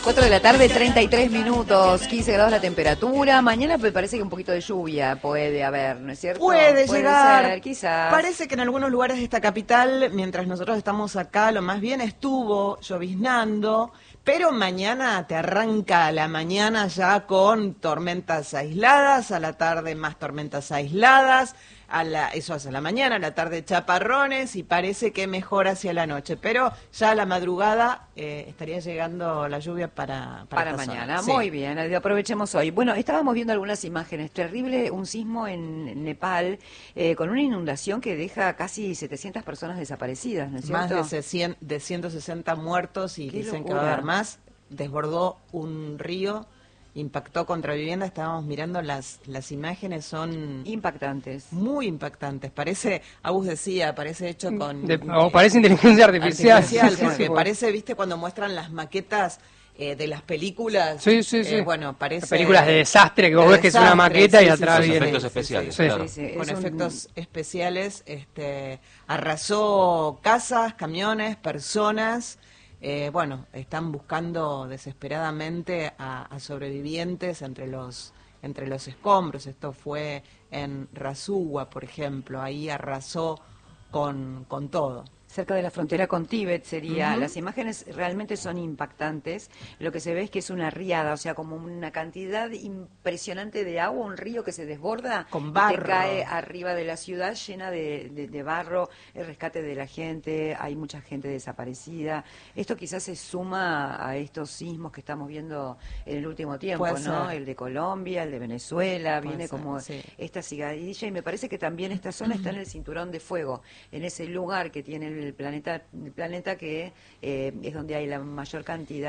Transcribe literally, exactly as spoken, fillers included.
cuatro de la tarde, treinta y tres minutos, quince grados la temperatura. Mañana me parece que un poquito de lluvia puede haber, ¿no es cierto? Puede, puede llegar, ser, quizás. Parece que en algunos lugares de esta capital, mientras nosotros estamos acá, lo más bien estuvo lloviznando, pero mañana te arranca la mañana ya con tormentas aisladas, a la tarde más tormentas aisladas, a la, eso hacia la mañana, a la tarde chaparrones y parece que mejora hacia la noche, pero ya a la madrugada eh, estaría llegando la lluvia para Para, para mañana. Sí. Muy bien, aprovechemos hoy. Bueno, estábamos viendo algunas imágenes. Terrible, un sismo en Nepal eh, con una inundación que deja casi setecientas personas desaparecidas, ¿no es cierto? Más de, de ciento sesenta muertos y dicen locura. Que va a haber más. Desbordó un río, impactó contra vivienda. Estábamos mirando las las imágenes, son impactantes, muy impactantes. Parece, Agus decía, parece hecho con de, o parece inteligencia artificial, artificial sí, porque sí, parece, viste, cuando muestran las maquetas eh, de las películas. Sí, sí, sí. Eh, bueno, parece las películas de desastre que vos ves que es una maqueta sí, y atrás sí, viene efectos especiales, sí, sí. claro. Sí, sí, con efectos un... especiales, este, arrasó casas, camiones, personas. Eh, bueno, están buscando desesperadamente a, a sobrevivientes entre los entre los escombros. Esto fue en Rasuwa, por ejemplo, ahí arrasó con, con todo. Cerca de la frontera con Tíbet sería. Uh-huh. Las imágenes realmente son impactantes. Lo que se ve es que es una riada, o sea, como una cantidad impresionante de agua, un río que se desborda con barro. Y te cae arriba de la ciudad llena de, de, de barro, el rescate de la gente, hay mucha gente desaparecida. Esto quizás se suma a estos sismos que estamos viendo en el último tiempo, Puede ¿no? ser. El de Colombia, el de Venezuela, Puede viene ser, como sí. esta cigadilla y me parece que también esta zona está en el cinturón de fuego, en ese lugar que tiene el el planeta, el planeta que eh, es donde hay la mayor cantidad